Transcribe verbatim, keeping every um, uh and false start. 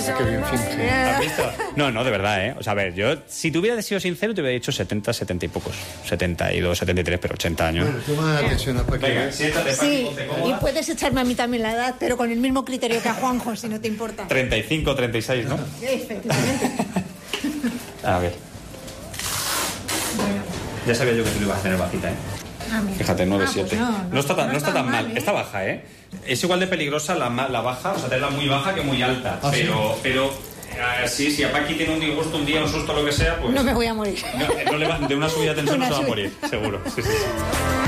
Qué bien finge. ¿Has visto? No, no, de verdad, ¿eh? O sea, a ver, yo, si te hubiera sido sincero, te hubiera dicho setenta, setenta y pocos. setenta y dos, setenta y tres, pero ochenta años. Bueno, toma atención a Paquita. Venga, siéntate, Sí, Paqui, ponte y cómoda. puedes echarme a mí también la edad, pero con el mismo criterio que a Juanjo, si no te importa. treinta y cinco, treinta y seis, ¿no? Efectivamente. A ver. Bueno, Ya sabía yo que tú lo ibas a tener bajita, ¿eh? ah, mira. Fíjate, nueve Ah, pues siete. no, no, no, está tan, no no está está tan mal. mal, ¿eh? Está baja, ¿eh? Es igual de peligrosa la, ma- la baja, o sea, tenerla muy baja que muy alta. ¿Ah, pero, pero eh, sí, si a Paqui tiene un disgusto, un día, un susto, lo que sea, pues... No me voy a morir. No, no le va- de una subida de tensión Una no se va a subida. morir, seguro. Sí, sí, sí.